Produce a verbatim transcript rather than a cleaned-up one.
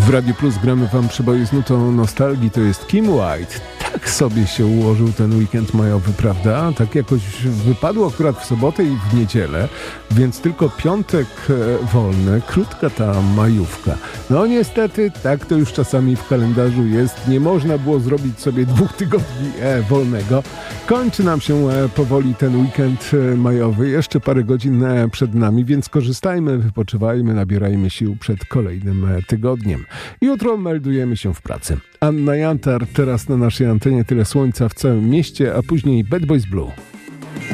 W Radiu Plus gramy wam przeboje z nutą nostalgii, to jest Kim White. Tak sobie się ułożył ten weekend majowy, prawda? Tak jakoś wypadło akurat w sobotę i w niedzielę, więc tylko piątek e, wolny, krótka ta majówka. No niestety, tak to już czasami w kalendarzu jest. Nie można było zrobić sobie dwóch tygodni e, wolnego. Kończy nam się e, powoli ten weekend e, majowy. Jeszcze parę godzin e, przed nami, więc korzystajmy, wypoczywajmy, nabierajmy sił przed kolejnym e, tygodniem. Jutro meldujemy się w pracy. Anna Jantar teraz na naszej antenie, tyle słońca w całym mieście, a później Bad Boys Blue.